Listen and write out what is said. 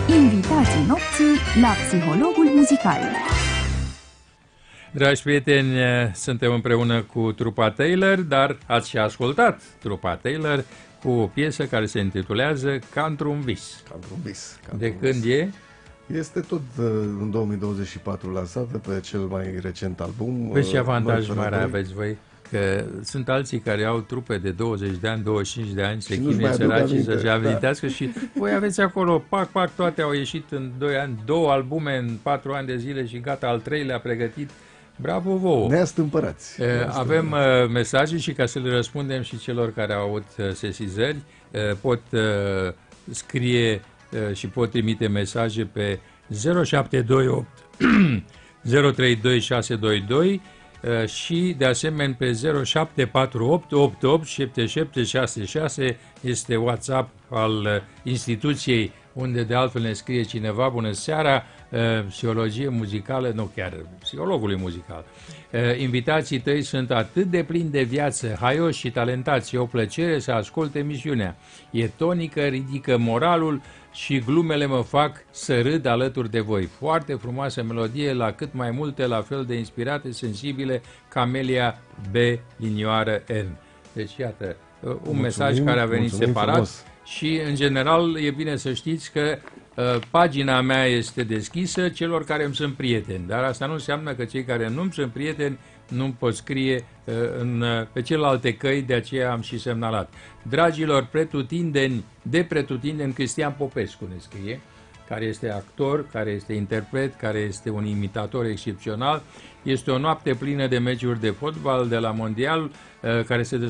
Invitații nopții la Psihologul Muzical. Dragi prieteni, suntem împreună cu trupa Taylor, dar ați și ascultat trupa Taylor cu o piesă care se intitulează Ca într-un vis. Ca într-un vis. De când e? Este tot în 2024 lansată pe cel mai recent album. Vezi ce avantaj mare aveți voi? Că sunt alții care au trupe de 20 de ani, 25 de ani, se chinuie săracii să-și amintească și voi aveți acolo, pac, toate au ieșit în 2 ani, 2 albume în 4 ani de zile și gata, al 3-lea pregătit. Bravo vouă! Neastâmpărați. Avem mesaje și ca să le răspundem și celor care au avut sesizări, pot scrie și pot trimite mesaje pe 0728 032 622 și de asemenea pe 0748 88 7766 este WhatsApp al instituției unde de altfel ne scrie cineva: bună seara, psihologie muzicală, nu chiar psihologului muzical. Invitații tăi sunt atât de plini de viață, haioși și talentați, e o plăcere să ascult emisiunea. E tonică, ridică moralul și glumele mă fac să râd alături de voi. Foarte frumoasă melodie, la cât mai multe, la fel de inspirate, sensibile, Camelia B. Linioară N. Deci iată, un mesaj care a venit separat. Frumos. Și în general e bine să știți că pagina mea este deschisă celor care îmi sunt prieteni, dar asta nu înseamnă că cei care nu îmi sunt prieteni nu pot scrie pe celelalte căi, de aceea am și semnalat. Dragilor pretutindeni, Cristian Popescu ne scrie, care este actor, care este interpret, care este un imitator excepțional. Este o noapte plină de meciuri de fotbal de la Mondial, care se